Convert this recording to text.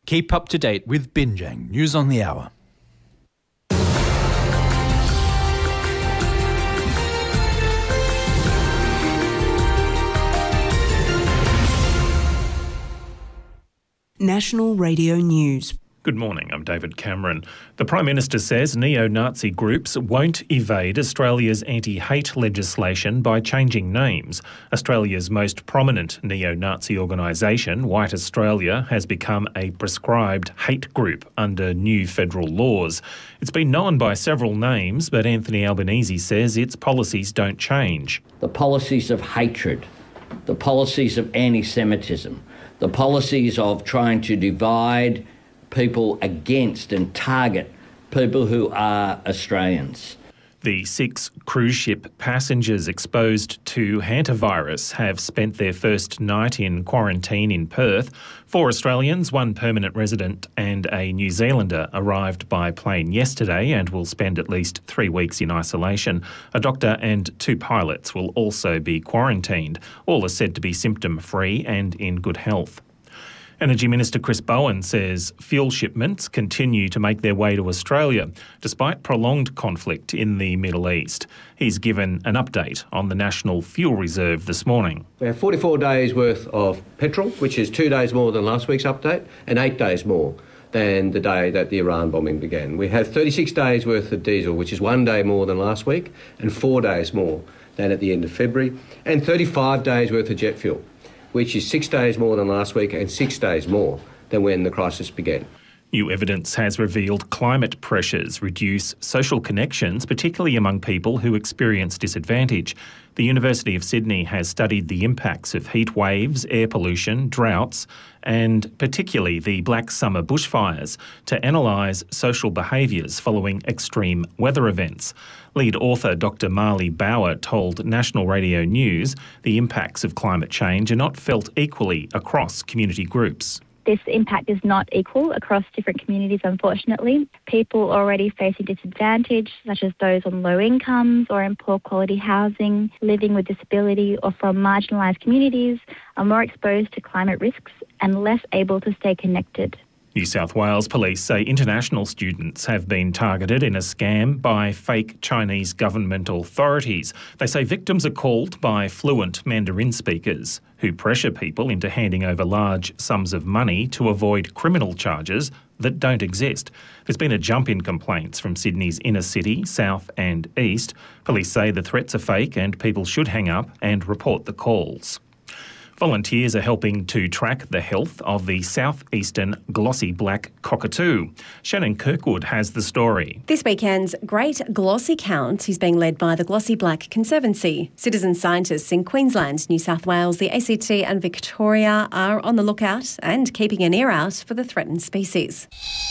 Keep up to date with Binjang News on the Hour. National Radio News. Good morning, I'm David Cameron. The Prime Minister says neo-Nazi groups won't evade Australia's anti-hate legislation by changing names. Australia's most prominent neo-Nazi organisation, White Australia, has become a prescribed hate group under new federal laws. It's been known by several names, but Anthony Albanese says its policies don't change. The policies of hatred, the policies of anti-Semitism, the policies of trying to divide people against and target people who are Australians. The 6 cruise ship passengers exposed to hantavirus have spent their first night in quarantine in Perth. 4 Australians, 1 permanent resident and a New Zealander arrived by plane yesterday and will spend at least 3 weeks in isolation. A doctor and 2 pilots will also be quarantined. All are said to be symptom-free and in good health. Energy Minister Chris Bowen says fuel shipments continue to make their way to Australia, despite prolonged conflict in the Middle East. He's given an update on the National Fuel Reserve this morning. We have 44 days worth of petrol, which is 2 days more than last week's update, and 8 days more than the day that the Iran bombing began. We have 36 days worth of diesel, which is 1 day more than last week, and 4 days more than at the end of February, and 35 days worth of jet fuel, which is 6 days more than last week and 6 days more than when the crisis began. New evidence has revealed climate pressures reduce social connections, particularly among people who experience disadvantage. The University of Sydney has studied the impacts of heat waves, air pollution, droughts, and particularly the Black Summer bushfires to analyse social behaviours following extreme weather events. Lead author Dr. Marley Bauer told National Radio News the impacts of climate change are not felt equally across community groups. This impact is not equal across different communities, unfortunately. People already facing disadvantage, such as those on low incomes or in poor quality housing, living with disability or from marginalised communities, are more exposed to climate risks and less able to stay connected. New South Wales police say international students have been targeted in a scam by fake Chinese government authorities. They say victims are called by fluent Mandarin speakers who pressure people into handing over large sums of money to avoid criminal charges that don't exist. There's been a jump in complaints from Sydney's inner city, south and east. Police say the threats are fake and people should hang up and report the calls. Volunteers are helping to track the health of the southeastern glossy black cockatoo. Shannon Kirkwood has the story. This weekend's Great Glossy Count is being led by the Glossy Black Conservancy. Citizen scientists in Queensland, New South Wales, the ACT and Victoria are on the lookout and keeping an ear out for the threatened species.